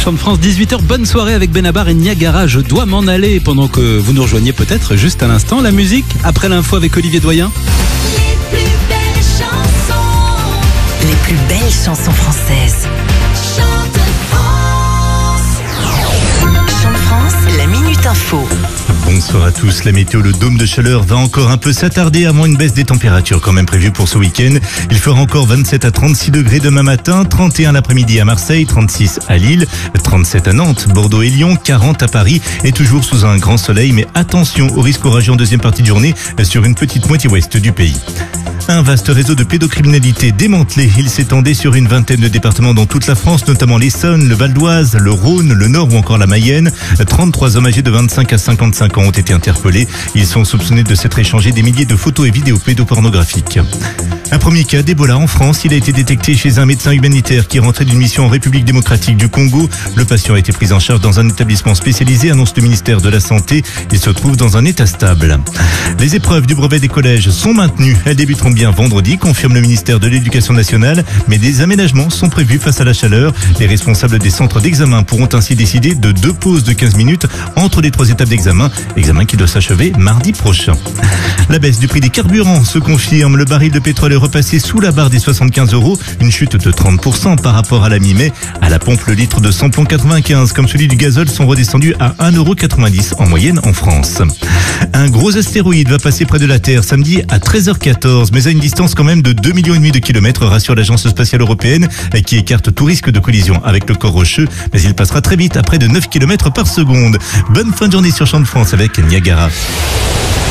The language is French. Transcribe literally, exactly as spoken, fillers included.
Chant de France, dix-huit heures, bonne soirée avec Benabar et Niagara. Je dois m'en aller pendant que vous nous rejoignez peut-être juste à l'instant. La musique, après l'info avec Olivier Doyen. Les plus belles chansons. Les plus belles chansons françaises. Chante France. Chant de France, la Minute Info. Bonsoir à tous. La météo, le dôme de chaleur va encore un peu s'attarder avant une baisse des températures quand même prévue pour ce week-end. Il fera encore vingt-sept à trente-six degrés demain matin, trente et un l'après-midi à Marseille, trente-six à Lille, trente-sept à Nantes, Bordeaux et Lyon, quarante à Paris et toujours sous un grand soleil. Mais attention au risque orageux en deuxième partie de journée sur une petite moitié ouest du pays. Un vaste réseau de pédocriminalité démantelé. Il s'étendait sur une vingtaine de départements dans toute la France, notamment l'Essonne, le Val d'Oise, le Rhône, le Nord ou encore la Mayenne. trente-trois hommes âgés de vingt-cinq à cinquante-cinq ans ont été interpellés. Ils sont soupçonnés de s'être échangés des milliers de photos et vidéos pédopornographiques. Un premier cas d'Ebola en France. Il a été détecté chez un médecin humanitaire qui rentrait d'une mission en République démocratique du Congo. Le patient a été pris en charge dans un établissement spécialisé, annonce le ministère de la Santé. Il se trouve dans un état stable. Les épreuves du brevet des collèges sont maintenues. Elles débuteront bien vendredi, confirme le ministère de l'Éducation nationale, mais des aménagements sont prévus face à la chaleur. Les responsables des centres d'examen pourront ainsi décider de deux pauses de quinze minutes entre les trois étapes d'examen, examen qui doit s'achever mardi prochain. La baisse du prix des carburants se confirme. Le baril de pétrole est repassé sous la barre des soixante-quinze euros, une chute de trente pour cent par rapport à la mi-mai. À la pompe, le litre de samplon quatre-vingt-quinze comme celui du gazole sont redescendus à un euro quatre-vingt-dix en moyenne en France. Un gros astéroïde va passer près de la Terre samedi à treize heures quatorze, mais à une distance quand même de deux virgule cinq millions de kilomètres, rassure l'Agence spatiale européenne, qui écarte tout risque de collision avec le corps rocheux, mais il passera très vite à près de neuf kilomètres par seconde. Bonne fin de journée sur Chant de France avec Niagara.